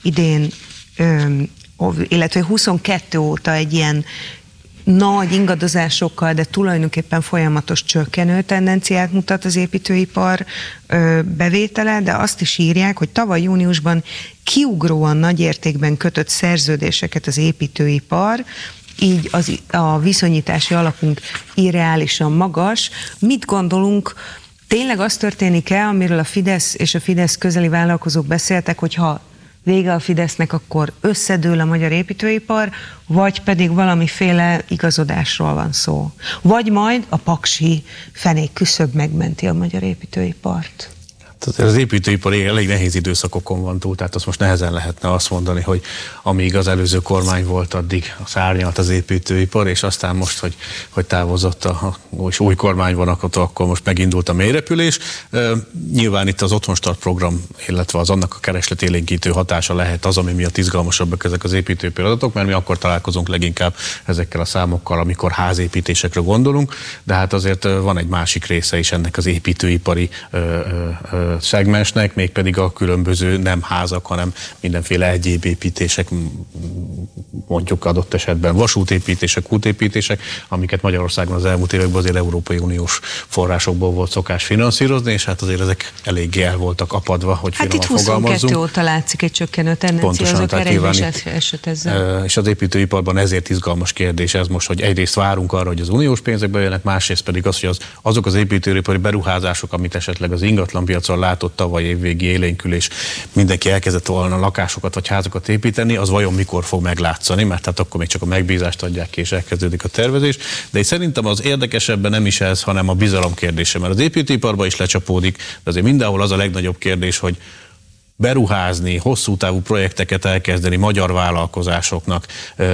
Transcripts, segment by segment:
idén, illetve 22 óta egy ilyen nagy ingadozásokkal, de tulajdonképpen folyamatos csökkenő tendenciát mutat az építőipar bevétele, de azt is írják, hogy tavaly júniusban kiugróan nagy értékben kötött szerződéseket az építőipar, így a viszonyítási alapunk irreálisan magas. Mit gondolunk, tényleg az történik-e, amiről a Fidesz és a Fidesz közeli vállalkozók beszéltek, hogyha vége a Fidesznek, akkor összedől a magyar építőipar, vagy pedig valamiféle igazodásról van szó. Vagy majd a paksi fenék küszöb megmenti a magyar építőipart. Az építőipar elég nehéz időszakokon van túl, tehát azt most nehezen lehetne azt mondani, hogy amíg az előző kormány volt, addig szárnyalt az építőipar, és aztán most, hogy távozott és új kormány van, akkor most megindult a mélyrepülés. Nyilván itt az Otthonstart program, illetve az annak a keresletélénkítő hatása lehet az, ami miatt izgalmasabbak ezek az építőipari adatok, mert mi akkor találkozunk leginkább ezekkel a számokkal, amikor házépítésekre gondolunk, de hát azért van egy másik része is ennek az építőipari szegmensnek, mégpedig a különböző nem házak, hanem mindenféle egyéb építések, mondjuk adott esetben vasútépítések, útépítések, amiket Magyarországon az elmúlt években azért Európai Uniós forrásokból volt szokás finanszírozni, és hát azért ezek eléggé el voltak apadva, hogy finoman fogalmazzunk. Hát itt 22 óta látszik egy csökkenő tendencia, azok eredményes eset ezzel. És az építőiparban ezért izgalmas kérdés ez most, hogy egyrészt várunk arra, hogy az uniós pénzek bejönnek, másrészt pedig az, hogy azok az építőipari beruházások, amit esetleg az ingatlanpiacon látott tavaly évvégi élénkülés, mindenki elkezdett volna lakásokat vagy házakat építeni, az vajon mikor fog meglátszani, mert hát akkor még csak a megbízást adják ki, és elkezdődik a tervezés. De én szerintem az érdekesebben nem is ez, hanem a bizalom kérdése, mert az építőiparban is lecsapódik, de azért mindenhol az a legnagyobb kérdés, hogy beruházni, hosszú távú projekteket elkezdeni magyar vállalkozásoknak,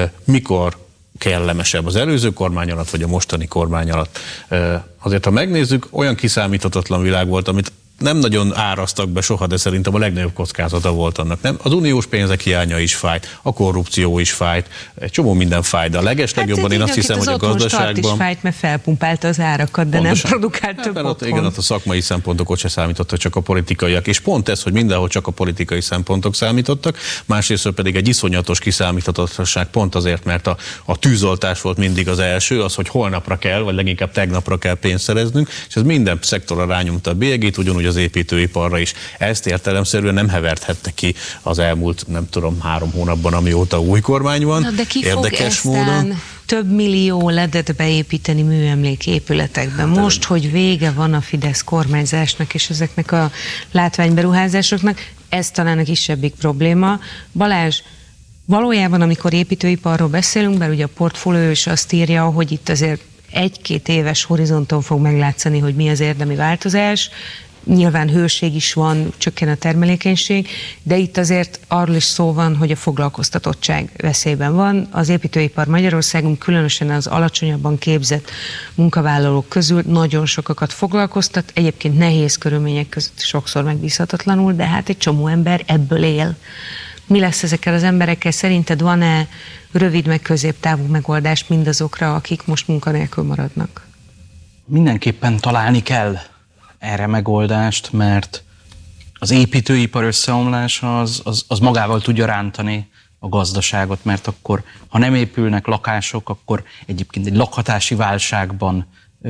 mikor kellemesebb, az előző kormány alatt, vagy a mostani kormány alatt. Azért, ha megnézzük, olyan kiszámíthatatlan világ volt, amit nem nagyon árasztak be soha, de szerintem a legnagyobb kockázata volt annak. Nem? Az uniós pénzek hiánya is fájt, a korrupció is fájt, egy csomó minden fájt, de a legeslegjobban én azt hiszem, hogy a gazdaságban... is fájt, mert felpumpálta az árakat, de pontosan, nem produkált több otthon. Igen, ott a szakmai szempontok ott se számítottak, csak a politikaiak, és pont ez, hogy mindenhol csak a politikai szempontok számítottak, másrészt pedig egy iszonyatos kiszámíthatatlanság pont azért, mert a tűzoltás volt mindig az első, az, hogy holnapra kell, vagy leginkább tegnapra kell pénzt szereznünk, és ez minden szektorra rányomta a bélyegét, ugyanúgy az építőiparra is. Ezt értelemszerűen nem heverthette ki az elmúlt, nem tudom, 3 hónapban, amióta új kormány van. Na, de ki érdekes fog módon több millió ledet beépíteni műemléképületekben? Most, hogy vége van a Fidesz kormányzásnak és ezeknek a látványberuházásoknak, ez talán a kisebbik probléma. Balázs, valójában, amikor építőiparról beszélünk, bár ugye a portfólió is azt írja, hogy itt azért 1-2 éves horizonton fog meglátszani, hogy mi az érdemi változás. Nyilván hőség is van, csökken a termelékenység, de itt azért arról is szó van, hogy a foglalkoztatottság veszélyben van. Az építőipar Magyarországon, különösen az alacsonyabban képzett munkavállalók közül nagyon sokakat foglalkoztat, egyébként nehéz körülmények között sokszor megbízhatatlanul, de hát egy csomó ember ebből él. Mi lesz ezekkel az emberekkel? Szerinted van-e rövid meg középtávú megoldás mindazokra, akik most munkanélkül maradnak? Mindenképpen találni kell erre megoldást, mert az építőipar összeomlása az magával tudja rántani a gazdaságot, mert akkor, ha nem épülnek lakások, akkor egyébként egy lakhatási válságban,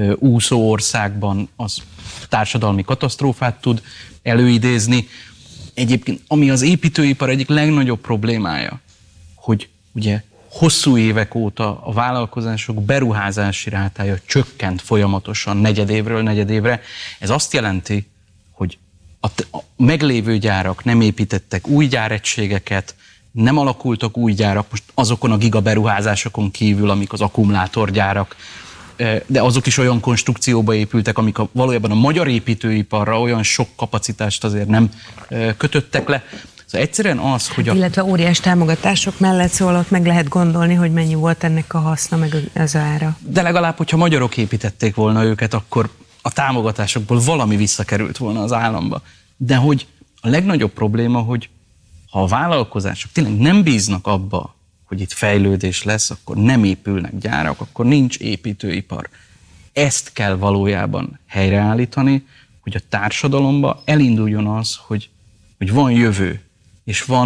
úszó országban az társadalmi katasztrófát tud előidézni. Egyébként, ami az építőipar egyik legnagyobb problémája, hogy ugye hosszú évek óta a vállalkozások beruházási rátája csökkent folyamatosan negyedévre. Ez azt jelenti, hogy a meglévő gyárak nem építettek új gyáregységeket, nem alakultak új gyárak, most azokon a gigaberuházásokon kívül, amik az akkumulátorgyárak, de azok is olyan konstrukcióba épültek, amik valójában a magyar építőiparra olyan sok kapacitást azért nem kötöttek le. Szóval egyszerűen az, hogy illetve óriás támogatások mellett, szóval ott meg lehet gondolni, hogy mennyi volt ennek a haszna, meg az ára. De legalább, hogyha magyarok építették volna őket, akkor a támogatásokból valami visszakerült volna az államba. De hogy a legnagyobb probléma, hogy ha a vállalkozások tényleg nem bíznak abba, hogy itt fejlődés lesz, akkor nem épülnek gyárak, akkor nincs építőipar. Ezt kell valójában helyreállítani, hogy a társadalomba elinduljon az, hogy van jövő, és van